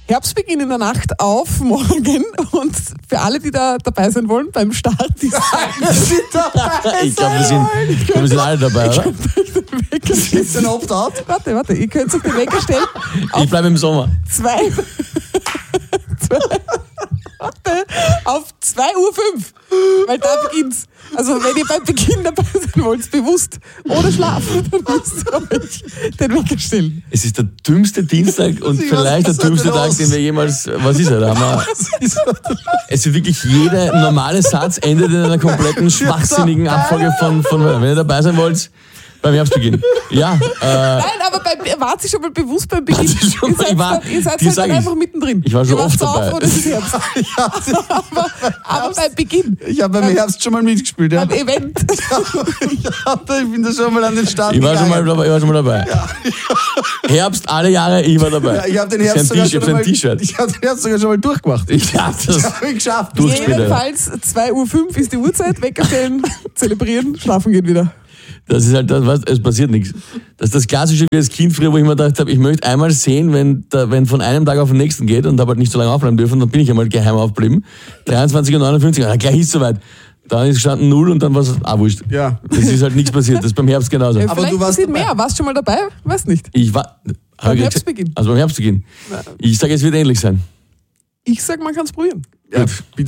Herbstbeginn in der Nacht auf morgen und für alle, die da dabei sein wollen, beim Start dieser Ich glaube, wir sind alle dabei, oder? Ist das ein Opt-out? Warte, ihr könnt euch den Wecker stellen. Ich bleibe im Sommer. Auf 2:05 Uhr, weil da beginnt's. Also wenn ihr beim Beginn dabei sein wollt, bewusst, ohne schlafen, dann müsst ihr euch den Wecker stellen. Es ist der dümmste Dienstag und vielleicht der dümmste Tag, den wir jemals... Was ist er? Da haben wir, es ist wirklich jeder normale Satz endet in einer kompletten schwachsinnigen Abfolge von wenn ihr dabei sein wollt, beim Herbstbeginn. Ja. Nein, aber wart ihr schon mal bewusst beim Beginn? Ihr seid halt dann einfach mittendrin. Ich war schon oft dabei. dabei. Auf, es ist Herbst. aber beim Beginn. Ich habe beim Herbst schon mal mitgespielt, ja. Beim Event. Ich bin da schon mal an den Start Ich war schon mal dabei. Ja. Herbst, alle Jahre, ich war dabei. Ja, ich habe den Herbst sogar schon mal durchgemacht. Ich habe das geschafft. Jedenfalls 2:05 Uhr ist die Uhrzeit, Wecker stellen, zelebrieren, schlafen gehen wieder. Das ist halt das, was, es passiert nichts. Das ist das Klassische wie als Kind früher, wo ich mir gedacht habe, ich möchte einmal sehen, wenn von einem Tag auf den nächsten geht und habe halt nicht so lange aufbleiben dürfen, dann bin ich einmal geheim aufgeblieben. 23:59 Uhr, gleich ist soweit. Dann ist gestanden 0 und dann war es wurscht. Ja. Das ist halt nichts passiert, das ist beim Herbst genauso. Aber du warst dabei. Mehr. Warst du schon mal dabei? Weiß nicht. Ich war... Beim Herbstbeginn. Also beim Herbstbeginn. Ich sage, es wird ähnlich sein. Ich sage, man kann es probieren. Ja, bitte.